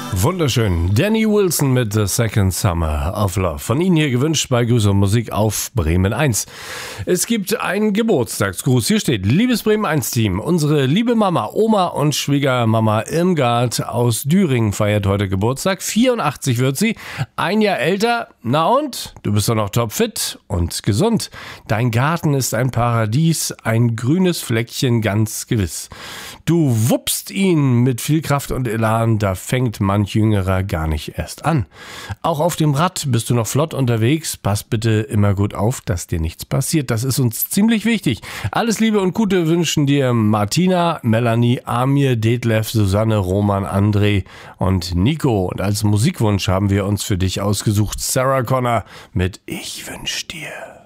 Wunderschön. Danny Wilson mit The Second Summer of Love. Von Ihnen hier gewünscht bei Grüße und Musik auf Bremen 1. Es gibt einen Geburtstagsgruß. Hier steht: Liebes Bremen 1 Team, unsere liebe Mama, Oma und Schwiegermama Irmgard aus Düringen feiert heute Geburtstag. 84 wird sie. Ein Jahr älter. Na und? Du bist doch noch topfit und gesund. Dein Garten ist ein Paradies, ein grünes Fleckchen ganz gewiss. Du wuppst ihn mit viel Kraft und Elan, da fängt manch Jüngerer gar nicht erst an. Auch auf dem Rad bist du noch flott unterwegs. Pass bitte immer gut auf, dass dir nichts passiert. Das ist uns ziemlich wichtig. Alles Liebe und Gute wünschen dir Martina, Melanie, Amir, Detlef, Susanne, Roman, André und Nico. Und als Musikwunsch haben wir uns für dich ausgesucht Sarah Connor mit Ich wünsch dir.